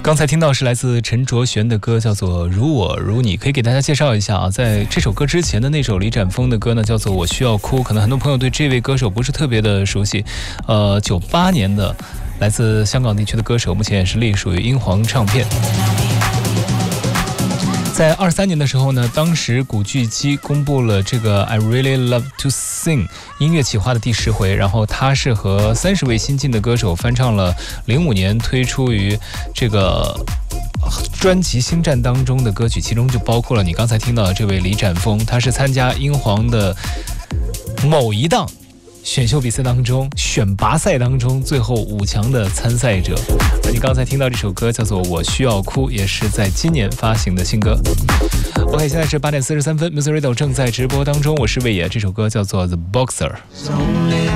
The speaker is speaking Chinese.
刚才听到是来自陈卓璇的歌，叫做《如我如你》。可以给大家介绍一下啊，在这首歌之前的那首李展峰的歌呢，叫做《我需要哭》。可能很多朋友对这位歌手不是特别的熟悉。98年的来自香港地区的歌手，目前也是隶属于英皇唱片。在23年的时候呢，当时古巨基公布了这个 I Really Love to Sing 音乐企划的第10回，然后他是和30位新晋的歌手翻唱了05年推出于这个专辑《星战》当中的歌曲，其中就包括了你刚才听到的这位李展峰，他是参加英皇的某一档选秀比赛当中选拔赛当中最后5强的参赛者。而你刚才听到这首歌叫做《我需要哭》，也是在今年发行的新歌。OK， 现在是8点43分 ，Music Radio 正在直播当中，我是魏野，这首歌叫做《The Boxer》。